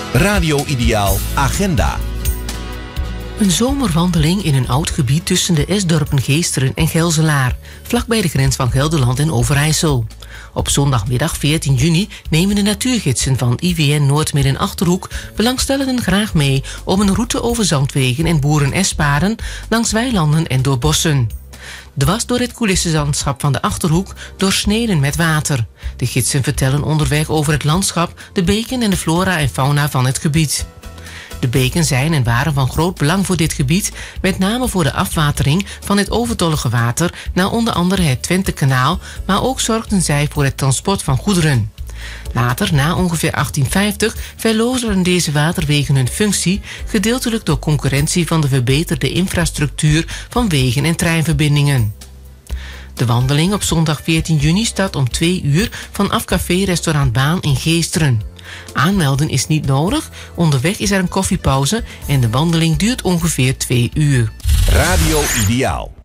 Radio Ideaal Agenda. Een zomerwandeling in een oud gebied tussen de S-dorpen Geesteren en Gelselaar, vlakbij de grens van Gelderland en Overijssel. Op zondagmiddag 14 juni nemen de natuurgidsen van IVN Noord-Midden-Achterhoek belangstellenden graag mee op een route over zandwegen en boeren-espaden langs weilanden en door bossen. Dwars door het coulissenlandschap van de Achterhoek doorsneden met water. De gidsen vertellen onderweg over het landschap, de beken en de flora en fauna van het gebied. De beken zijn en waren van groot belang voor dit gebied, met name voor de afwatering van het overtollige water naar onder andere het Twentekanaal, maar ook zorgden zij voor het transport van goederen. Later, na ongeveer 1850, verloren deze waterwegen hun functie, gedeeltelijk door concurrentie van de verbeterde infrastructuur van wegen en treinverbindingen. De wandeling op zondag 14 juni start om 2 uur vanaf café-restaurant Baan in Geesteren. Aanmelden is niet nodig, onderweg is er een koffiepauze en de wandeling duurt ongeveer 2 uur. Radio Ideaal.